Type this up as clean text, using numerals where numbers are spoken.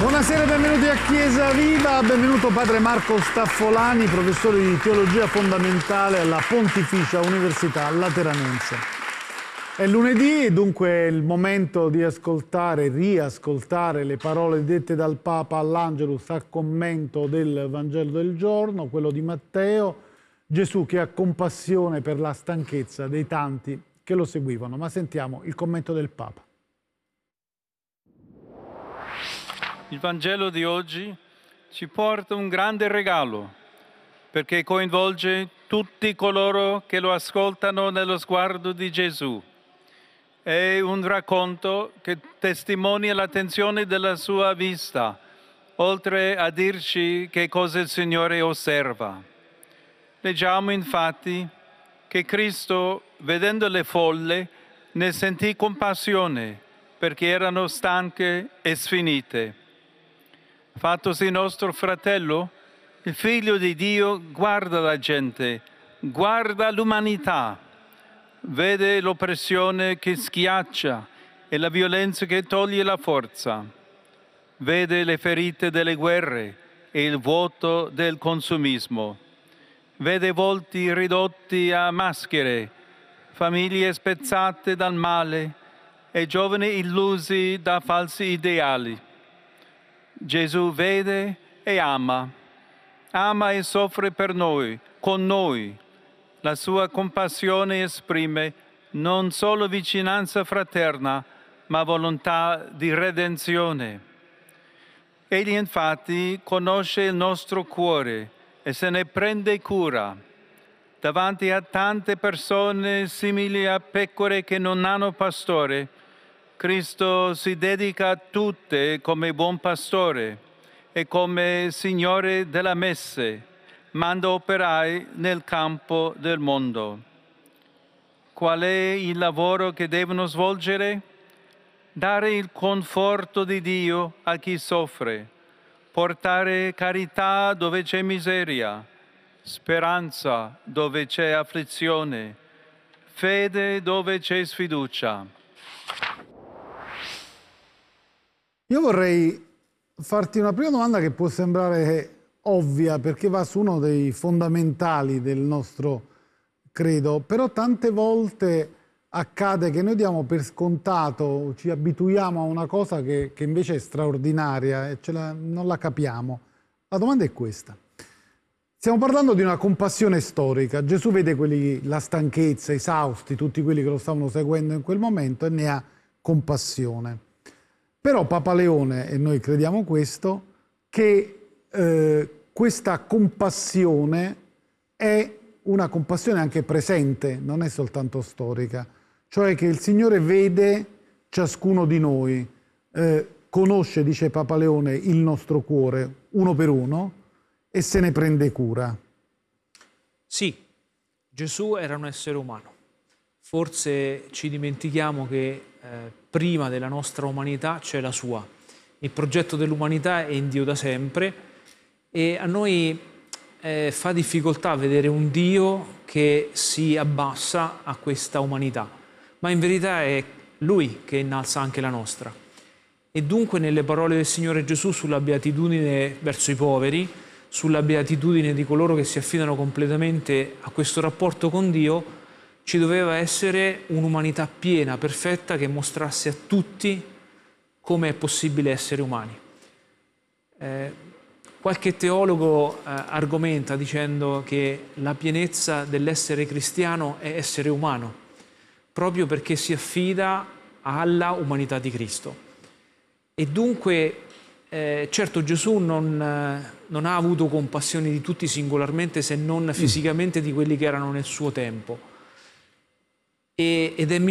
Buonasera, benvenuti a Chiesa Viva, benvenuto padre Marco Staffolani, professore di teologia fondamentale alla Pontificia Università Lateranense. È lunedì e dunque è il momento di riascoltare le parole dette dal Papa all'Angelus a commento del Vangelo del giorno, quello di Matteo, Gesù che ha compassione per la stanchezza dei tanti che lo seguivano. Ma sentiamo il commento del Papa. Il Vangelo di oggi ci porta un grande regalo, perché coinvolge tutti coloro che lo ascoltano nello sguardo di Gesù. È un racconto che testimonia l'attenzione della sua vista, oltre a dirci che cosa il Signore osserva. Leggiamo infatti che Cristo, vedendo le folle, ne sentì compassione, perché erano stanche e sfinite. Fattosi nostro fratello, il Figlio di Dio guarda la gente, guarda l'umanità, vede l'oppressione che schiaccia e la violenza che toglie la forza, vede le ferite delle guerre e il vuoto del consumismo, vede volti ridotti a maschere, famiglie spezzate dal male e giovani illusi da falsi ideali. Gesù vede e ama e soffre per noi, con noi. La sua compassione esprime non solo vicinanza fraterna, ma volontà di redenzione. Egli infatti conosce il nostro cuore e se ne prende cura. Davanti a tante persone simili a pecore che non hanno pastore, Cristo si dedica a tutte come buon pastore e come Signore della messe, manda operai nel campo del mondo. Qual è il lavoro che devono svolgere? Dare il conforto di Dio a chi soffre, portare carità dove c'è miseria, speranza dove c'è afflizione, fede dove c'è sfiducia. Io vorrei farti una prima domanda che può sembrare ovvia perché va su uno dei fondamentali del nostro credo, però tante volte accade che noi diamo per scontato, ci abituiamo a una cosa che invece è straordinaria e non la capiamo. La domanda è questa. Stiamo parlando di una compassione storica. Gesù vede la stanchezza, esausti, tutti quelli che lo stavano seguendo in quel momento e ne ha compassione. Però Papa Leone, e noi crediamo questo, che questa compassione è una compassione anche presente, non è soltanto storica. Cioè che il Signore vede ciascuno di noi, conosce, dice Papa Leone, il nostro cuore uno per uno e se ne prende cura. Sì, Gesù era un essere umano. Forse ci dimentichiamo che prima della nostra umanità c'è la sua. Il progetto dell'umanità è in Dio da sempre e a noi fa difficoltà vedere un Dio che si abbassa a questa umanità, ma in verità è Lui che innalza anche la nostra. E dunque nelle parole del Signore Gesù sulla beatitudine verso i poveri, sulla beatitudine di coloro che si affidano completamente a questo rapporto con Dio, ci doveva essere un'umanità piena, perfetta, che mostrasse a tutti come è possibile essere umani. Qualche teologo argomenta dicendo che la pienezza dell'essere cristiano è essere umano, proprio perché si affida alla umanità di Cristo. E dunque, certo, Gesù non ha avuto compassione di tutti singolarmente, se non fisicamente di quelli che erano nel suo tempo. Ed è